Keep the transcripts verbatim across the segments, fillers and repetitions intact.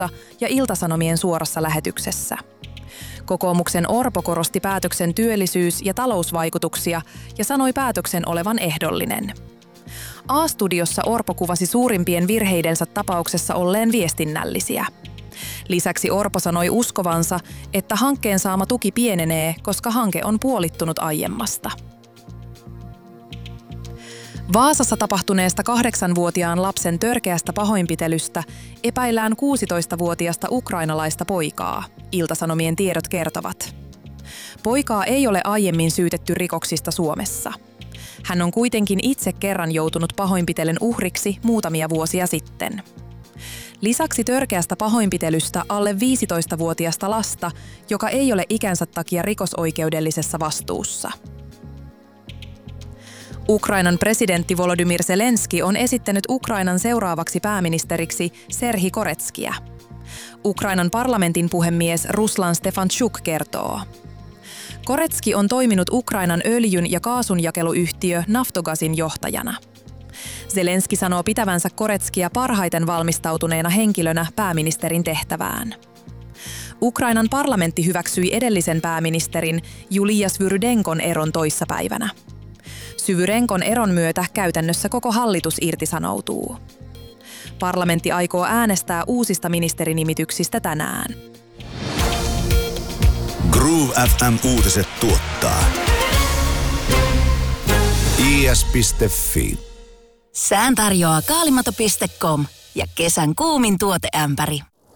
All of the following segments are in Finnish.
ja Ilta-Sanomien suorassa lähetyksessä. Kokoomuksen Orpo korosti päätöksen työllisyys- ja talousvaikutuksia ja sanoi päätöksen olevan ehdollinen. A-studiossa Orpo kuvasi suurimpien virheidensä tapauksessa olleen viestinnällisiä. Lisäksi Orpo sanoi uskovansa, että hankkeen saama tuki pienenee, koska hanke on puolittunut aiemmasta. Vaasassa tapahtuneesta kahdeksanvuotiaan lapsen törkeästä pahoinpitelystä epäillään kuusitoistavuotiasta ukrainalaista poikaa, Ilta-Sanomien tiedot kertovat. Poikaa ei ole aiemmin syytetty rikoksista Suomessa. Hän on kuitenkin itse kerran joutunut pahoinpitelyn uhriksi muutamia vuosia sitten. Lisäksi törkeästä pahoinpitelystä alle viisitoistavuotiasta lasta, joka ei ole ikänsä takia rikosoikeudellisessa vastuussa. Ukrainan presidentti Volodymyr Zelenski on esittänyt Ukrainan seuraavaksi pääministeriksi Serhi Koretskia. Ukrainan parlamentin puhemies Ruslan Stefanchuk kertoo. Koretski on toiminut Ukrainan öljyn- ja kaasunjakeluyhtiö Naftogazin johtajana. Zelenski sanoo pitävänsä Koretskia parhaiten valmistautuneena henkilönä pääministerin tehtävään. Ukrainan parlamentti hyväksyi edellisen pääministerin Julia Svyrydenkon eron toissapäivänä. Svyrydenkon eron myötä käytännössä koko hallitus irtisanoutuu. Parlamentti aikoo äänestää uusista ministerinimityksistä tänään. Groove F M-uutiset tuottaa I S piste F I. Sään tarjoaa kaalimato piste com ja kesän kuumin tuoteämpäri.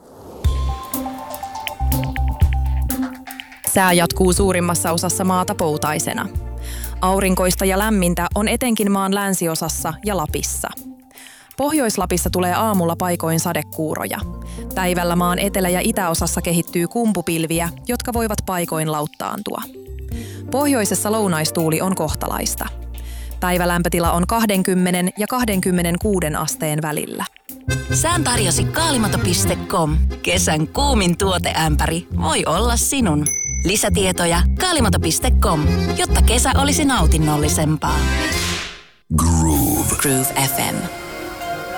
Sää jatkuu suurimmassa osassa maata poutaisena. Aurinkoista ja lämmintä on etenkin maan länsiosassa ja Lapissa. Pohjois-Lapissa tulee aamulla paikoin sadekuuroja. Päivällä maan etelä- ja itäosassa kehittyy kumpupilviä, jotka voivat paikoin lauttaantua. Pohjoisessa lounaistuuli on kohtalaista. Päivälämpötila on kaksikymmentä ja kaksikymmentäkuusi asteen välillä. Sään tarjosi kaalimato piste com. Kesän kuumin tuoteämpäri voi olla sinun. Lisätietoja kaalimato piste com, jotta kesä olisi nautinnollisempaa. Groove. Groove F M.